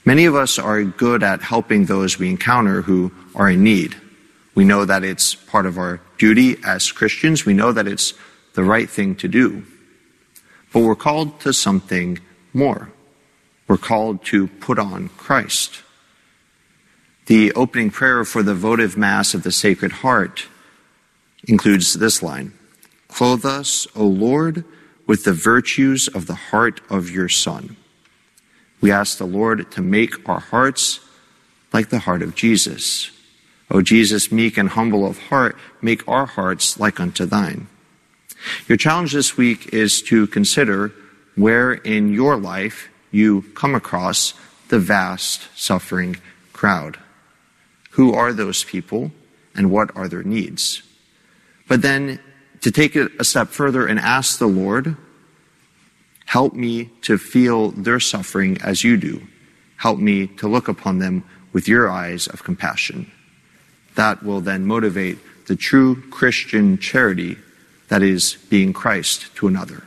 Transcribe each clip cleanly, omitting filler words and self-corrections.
Many of us are good at helping those we encounter who are in need. We know that it's part of our duty as Christians. We know that it's the right thing to do. But we're called to something more. We're called to put on Christ. The opening prayer for the votive Mass of the Sacred Heart includes this line: "Clothe us, O Lord, with the virtues of the heart of your Son." We ask the Lord to make our hearts like the heart of Jesus. O Jesus, meek and humble of heart, make our hearts like unto thine. Your challenge this week is to consider where in your life you come across the vast suffering crowd. Who are those people and what are their needs? But then to take it a step further and ask the Lord, help me to feel their suffering as you do. Help me to look upon them with your eyes of compassion. That will then motivate the true Christian charity that is being Christ to another.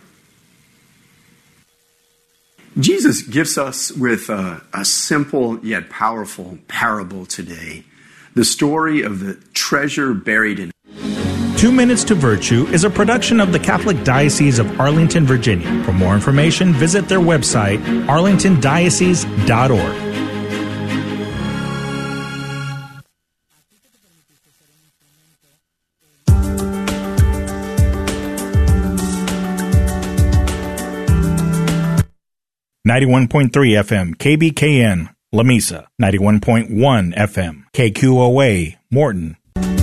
Jesus gives us with a simple yet powerful parable today, the story of the treasure buried in. 2 Minutes to Virtue is a production of the Catholic Diocese of Arlington, Virginia. For more information, visit their website, arlingtondiocese.org. .3 FM, KBKN, Lamesa, 91.1 FM, KQOA, Morton.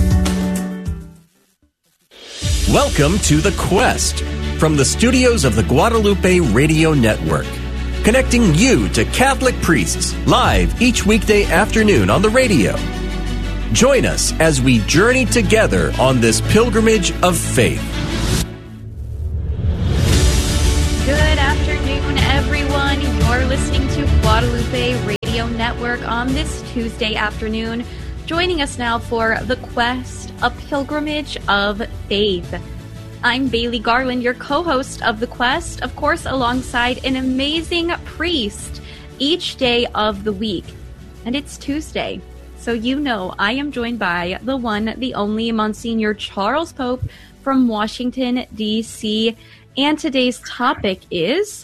Welcome to The Quest from the studios of the Guadalupe Radio Network, connecting you to Catholic priests live each weekday afternoon on the radio. Join us as we journey together on this pilgrimage of faith. Good afternoon, everyone. You're listening to Guadalupe Radio Network on this Tuesday afternoon. Joining us now for The Quest, a pilgrimage of faith. I'm Bailey Garland, your co-host of The Quest, of course, alongside an amazing priest each day of the week. And it's Tuesday, so you know I am joined by the one, the only Monsignor Charles Pope from Washington, D.C., and today's topic is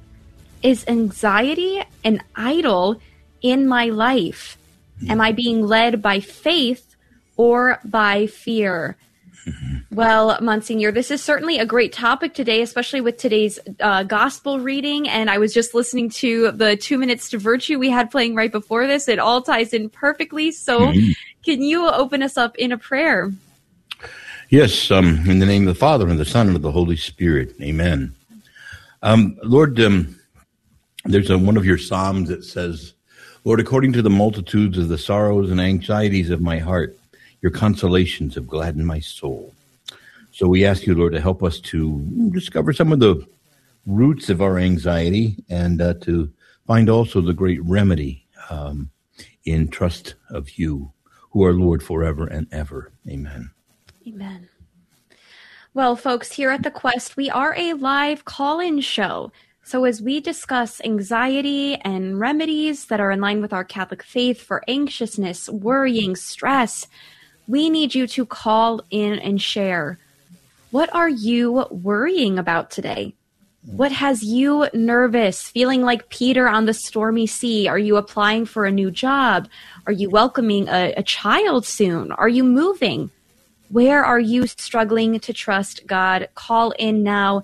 anxiety an idol in my life? Am I being led by faith or by fear? Well, Monsignor, this is certainly a great topic today, especially with today's gospel reading. And I was just listening to the 2 Minutes to Virtue we had playing right before this. It all ties in perfectly. So can you open us up in a prayer? Yes, in the name of the Father, and the Son, and of the Holy Spirit. Amen. Lord, there's one of your Psalms that says, Lord, according to the multitudes of the sorrows and anxieties of my heart, your consolations have gladdened my soul. So we ask you, Lord, to help us to discover some of the roots of our anxiety and to find also the great remedy in trust of you, who are Lord forever and ever. Amen. Amen. Well, folks, here at The Quest, we are a live call-in show. So as we discuss anxiety and remedies that are in line with our Catholic faith for anxiousness, worrying, stress, we need you to call in and share. What are you worrying about today? What has you nervous, feeling like Peter on the stormy sea? Are you applying for a new job? Are you welcoming a child soon? Are you moving? Where are you struggling to trust God? Call in now,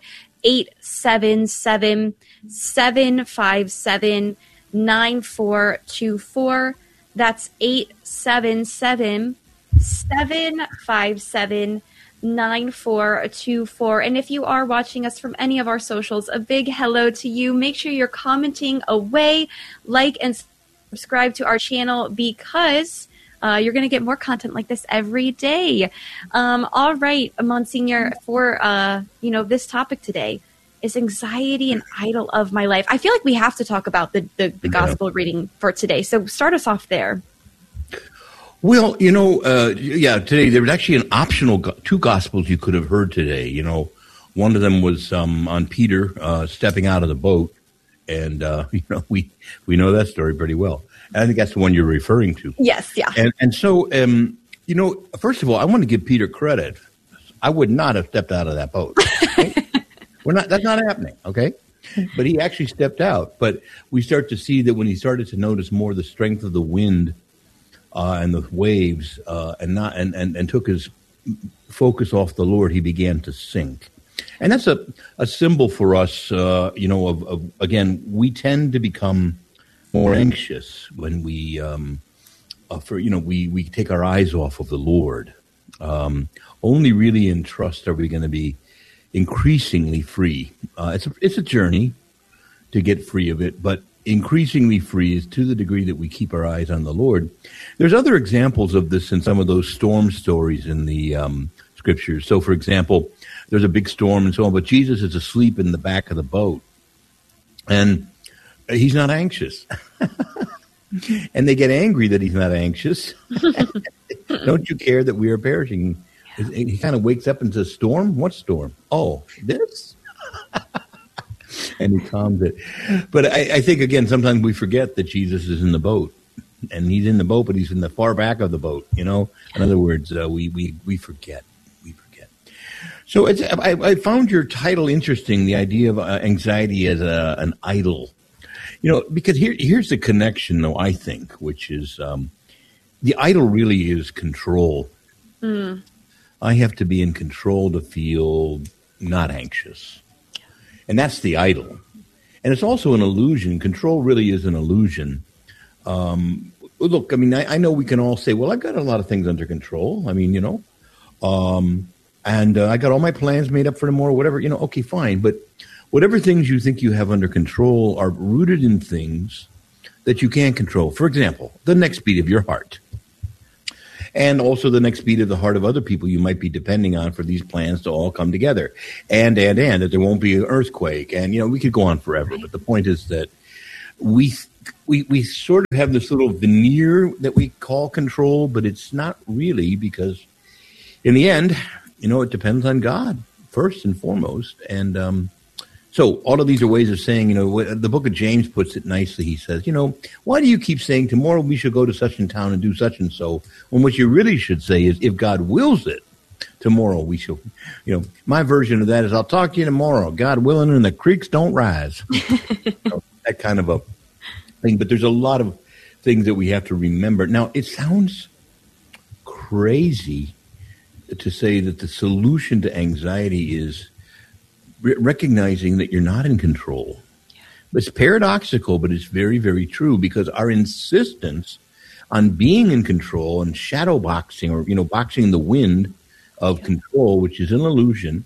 877-757-9424. That's 877-757-9424. And if you are watching us from any of our socials, a big hello to you. Make sure you're commenting away, like and subscribe to our channel, because you're going to get more content like this every day. All right, Monsignor, for this topic today, is anxiety an idol of my life? I feel like we have to talk about the gospel reading for today. So start us off there. Well, today there was actually an optional two gospels you could have heard today. One of them was on Peter stepping out of the boat And, we know that story pretty well. And I think that's the one you're referring to. Yes, yeah. And so, first of all, I want to give Peter credit. I would not have stepped out of that boat. Okay? That's not happening, okay? But he actually stepped out. But we start to see that when he started to notice more the strength of the wind and the waves, and took his focus off the Lord, he began to sink. And that's a symbol for us, of again, we tend to become more anxious when we take our eyes off of the Lord. Only really in trust are we going to be increasingly free. It's a journey to get free of it, but increasingly free is to the degree that we keep our eyes on the Lord. There's other examples of this in some of those storm stories in the scriptures. So, for example, there's a big storm and so on, but Jesus is asleep in the back of the boat, and he's not anxious. And they get angry that he's not anxious. Don't you care that we are perishing? He kind of wakes up and says, storm? What storm? Oh, this? And he calms it. But I think, again, sometimes we forget that Jesus is in the boat. And he's in the boat, but he's in the far back of the boat, In other words, we forget. We forget. So I found your title interesting, the idea of anxiety as an idol. Because here's the connection, though, I think, which is the idol really is control. Mm. I have to be in control to feel not anxious. And that's the idol. And it's also an illusion. Control really is an illusion. Look, I know we can all say, well, I've got a lot of things under control. And I got all my plans made up for tomorrow, whatever, okay, fine. But whatever things you think you have under control are rooted in things that you can't control. For example, the next beat of your heart. And also the next beat of the heart of other people you might be depending on for these plans to all come together. And that there won't be an earthquake. And, we could go on forever. But the point is that we sort of have this little veneer that we call control, but it's not really, because in the end, it depends on God first and foremost. And so all of these are ways of saying, the book of James puts it nicely. He says, why do you keep saying tomorrow we should go to such and town and do such and so? When what you really should say is, if God wills it, tomorrow we shall, my version of that is, I'll talk to you tomorrow, God willing, and the creeks don't rise. That kind of a thing. But there's a lot of things that we have to remember. Now, it sounds crazy to say that the solution to anxiety is recognizing that you're not in control. Yeah. It's paradoxical, but it's very, very true, because our insistence on being in control and shadow boxing, or boxing the wind of control, which is an illusion,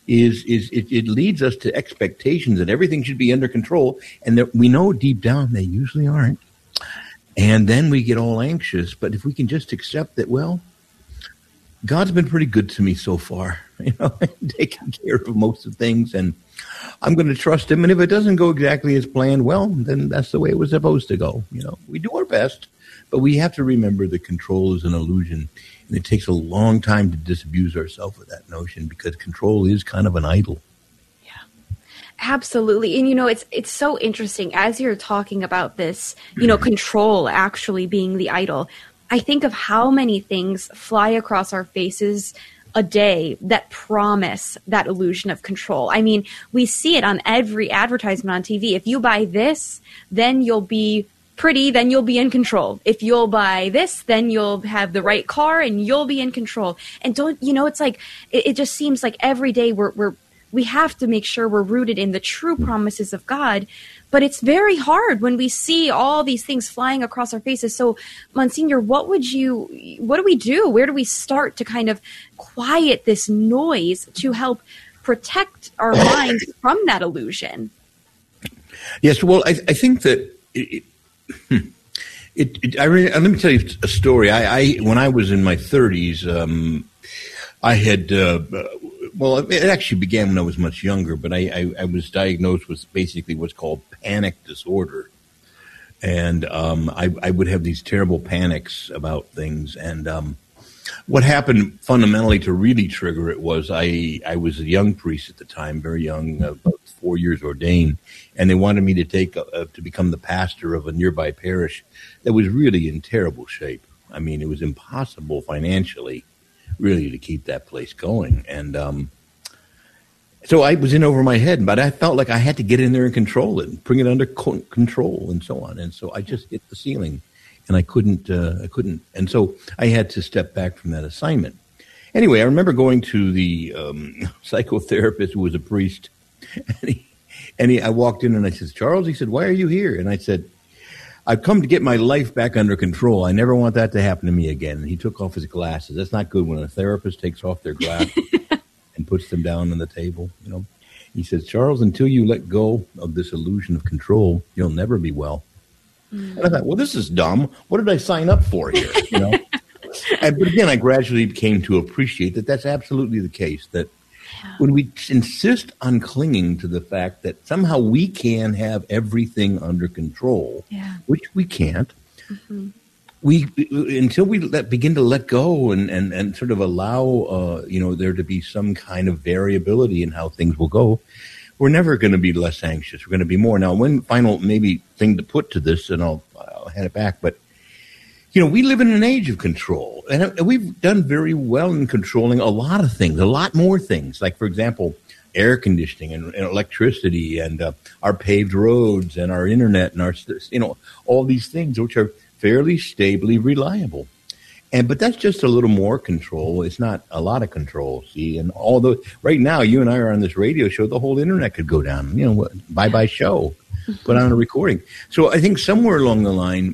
it leads us to expectations that everything should be under control, and that we know deep down they usually aren't. And then we get all anxious. But if we can just accept that, well, God's been pretty good to me so far, taking care of most of things, and I'm going to trust him. And if it doesn't go exactly as planned, well, then that's the way it was supposed to go. We do our best, but we have to remember that control is an illusion, and it takes a long time to disabuse ourselves of that notion, because control is kind of an idol. Yeah, absolutely. And, it's so interesting as you're talking about this, control actually being the idol. I think of how many things fly across our faces a day that promise that illusion of control. We see it on every advertisement on TV. If you buy this, then you'll be pretty, then you'll be in control. If you'll buy this, then you'll have the right car and you'll be in control. And it's like, it just seems like every day we have to make sure we're rooted in the true promises of God. But it's very hard when we see all these things flying across our faces. So, Monsignor, what do we do? Where do we start to kind of quiet this noise to help protect our minds from that illusion? Yes, well, I think that let me tell you a story. When I was in my 30s, I had it actually began when I was much younger, but I was diagnosed with basically what's called panic disorder. And I would have these terrible panics about things. And What happened fundamentally to really trigger it was I was a young priest at the time, very young, about 4 years ordained, and they wanted me to to become the pastor of a nearby parish that was really in terrible shape. I mean, it was impossible financially, really, to keep that place going. And so I was in over my head, but I felt like I had to get in there and control it, and bring it under control, and so on. And so I just hit the ceiling, and I couldn't. And so I had to step back from that assignment. Anyway, I remember going to the psychotherapist who was a priest, and I walked in and I said, "Charles," he said, "why are you here?" And I said, "I've come to get my life back under control. I never want that to happen to me again." And he took off his glasses. That's not good when a therapist takes off their glasses and puts them down on the table. You know, he says, "Charles, until you let go of this illusion of control, you'll never be well." And I thought, well, this is dumb. What did I sign up for here? You know. But again, I gradually came to appreciate that that's absolutely the case. That when we insist on clinging to the fact that somehow we can have everything under control, which we can't, until we begin to let go and sort of allow there to be some kind of variability in how things will go, we're never going to be less anxious. We're going to be more. Now, one final maybe thing to put to this, and I'll hand it back, but we live in an age of control, and we've done very well in controlling a lot of things, a lot more things, like, for example, air conditioning and electricity and our paved roads and our internet and our, all these things which are fairly stably reliable. But that's just a little more control. It's not a lot of control, see? And although right now you and I are on this radio show, the whole internet could go down, bye-bye show, put on a recording. So I think somewhere along the line,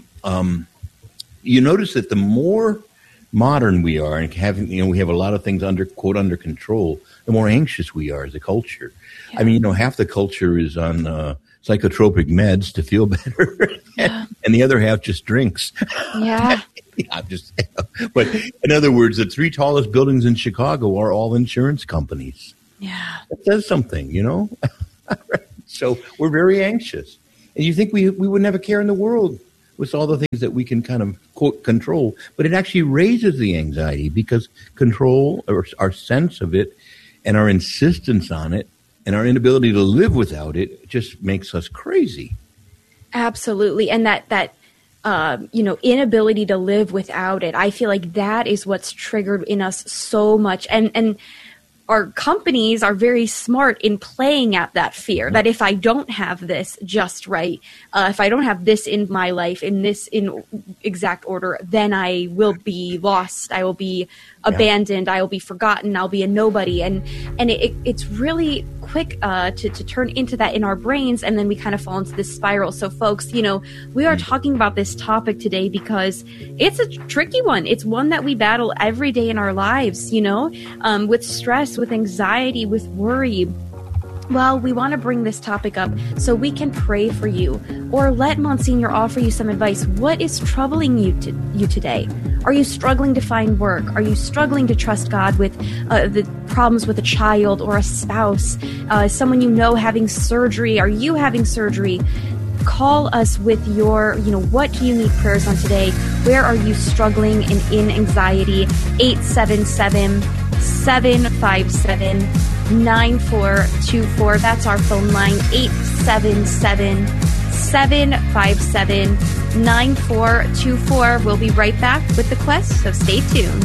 you notice that the more modern we are and having, we have a lot of things under control, the more anxious we are as a culture. Yeah. I mean, half the culture is on psychotropic meds to feel better, and the other half just drinks. Yeah. But in other words, the 3 tallest buildings in Chicago are all insurance companies. Yeah. That says something, So we're very anxious. And you think we wouldn't have a care in the world with all the things that we can kind of, quote, control. But it actually raises the anxiety because control, or our sense of it, and our insistence on it, and our inability to live without it just makes us crazy. Absolutely. And that inability to live without it, I feel like that is what's triggered in us so much. And our companies are very smart in playing at that fear that if I don't have this just right, if I don't have this in my life, in exact order, then I will be lost. I will be abandoned. I will be forgotten. I'll be a nobody. And it's really quick to turn into that in our brains, and then we kind of fall into this spiral. So folks, we are talking about this topic today because it's a tricky one. It's one that we battle every day in our lives, with stress, with anxiety, with worry. Well, we want to bring this topic up so we can pray for you, or let Monsignor offer you some advice. What is troubling you today? Are you struggling to find work? Are you struggling to trust God with the problems with a child or a spouse? Someone having surgery? Are you having surgery? Call us with your, what do you need prayers on today? Where are you struggling and in anxiety? 877-757-9424. That's our phone line, 877-757-9424. We'll be right back with The Quest, so stay tuned.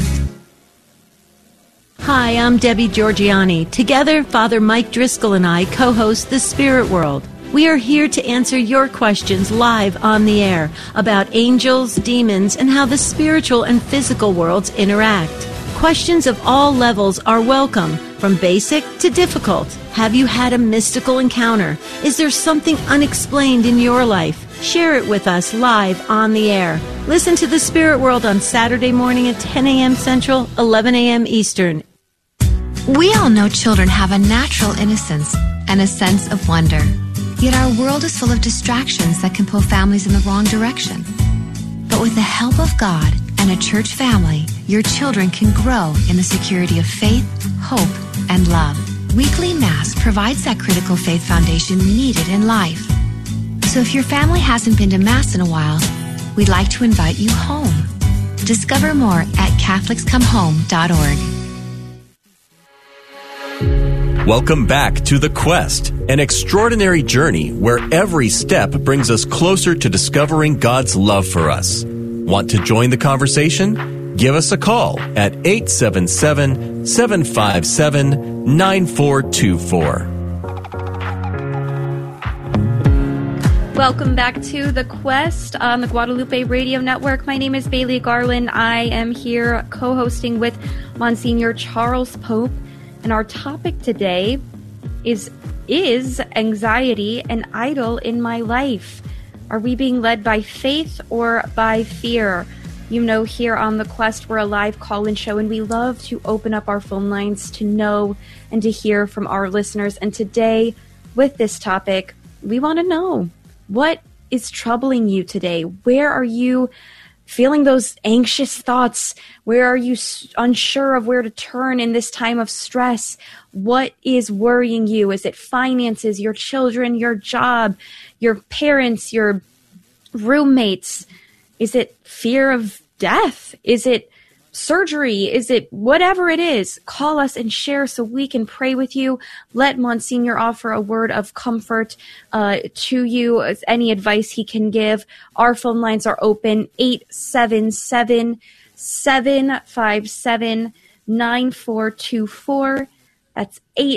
Hi, I'm Debbie Georgiani. Together, Father Mike Driscoll and I co-host The Spirit World. We are here to answer your questions live on the air about angels, demons, and how the spiritual and physical worlds interact. Questions of all levels are welcome, from basic to difficult. Have you had a mystical encounter? Is there something unexplained in your life? Share it with us live on the air. Listen to The Spirit World on Saturday morning at 10 a.m. Central, 11 a.m. Eastern. We all know children have a natural innocence and a sense of wonder. Yet our world is full of distractions that can pull families in the wrong direction. But with the help of God and a church family, your children can grow in the security of faith, hope, and love. Weekly Mass provides that critical faith foundation needed in life. So if your family hasn't been to Mass in a while, we'd like to invite you home. Discover more at CatholicsComeHome.org. Welcome back to The Quest, an extraordinary journey where every step brings us closer to discovering God's love for us. Want to join the conversation? Give us a call at 877-757-9424. Welcome back to The Quest on the Guadalupe Radio Network. My name is Bailey Garland. I am here co-hosting with Monsignor Charles Pope. And our topic today is anxiety an idol in my life? Are we being led by faith or by fear? You know, here on The Quest, we're a live call-in show, and we love to open up our phone lines to know and to hear from our listeners. And today, with this topic, we want to know, what is troubling you today? Where are you feeling those anxious thoughts? Where are you unsure of where to turn in this time of stress? What is worrying you? Is it finances, your children, your job, your parents, your roommates? Is it fear of death? Is it surgery? Is it whatever it is? Call us and share so we can pray with you. Let Monsignor offer a word of comfort to you, any advice he can give. Our phone lines are open, 877-757-9424. That's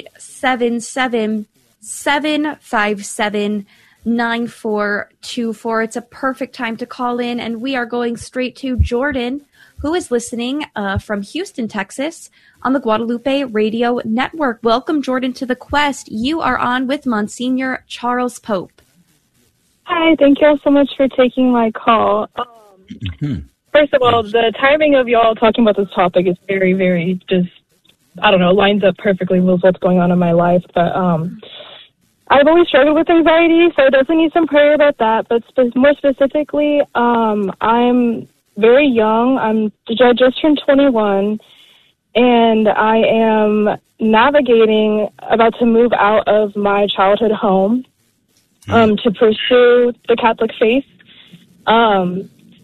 877-757-9424. It's a perfect time to call in, and we are going straight to Jordan, who is listening from Houston, Texas, on the Guadalupe Radio Network. Welcome, Jordan, to The Quest. You are on with Monsignor Charles Pope. Hi, thank you all so much for taking my call. First of all, the timing of y'all talking about this topic is very, very just, I don't know, lines up perfectly with what's going on in my life. But I've always struggled with anxiety, so I definitely need some prayer about that. But more specifically, I'm very young. I just turned 21, and I am navigating, about to move out of my childhood home to pursue the Catholic faith. And